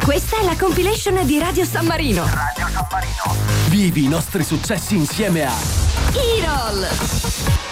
Questa è la compilation di Radio San Marino. Radio San Marino. Vivi i nostri successi insieme a Irol,